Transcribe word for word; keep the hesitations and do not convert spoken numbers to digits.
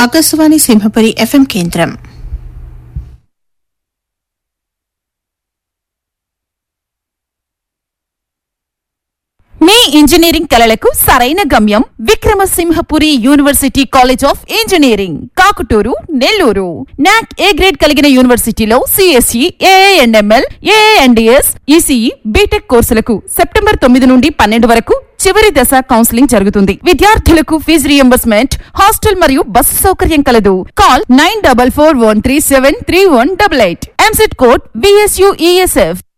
Akashvani Simhapuri FM కేంద్రం. మీ engineering కలలకు సరైన గమ్యం Vikrama Simhapuri university college of engineering, Kakuturu, Nellore. నాక్ ఏ గ్రేడ్ కలిగిన యూనివర్సిటీలో సిఎస్ఈ, ఏఐఎంఎల్, ఏఐఎన్డిఎస్, ఈసీఈ, బీటెక్ కోర్సులకు సెప్టెంబర్ తొమ్మిది నుండి పన్నెండు వరకు చివరి దశ కౌన్సిలింగ్ జరుగుతుంది. విద్యార్థులకు ఫీజు రియంబర్స్మెంట్, హాస్టల్ మరియు బస్సు సౌకర్యం కలదు. Call nine double four one three seven three one double eight. EAMCET code VSUESF.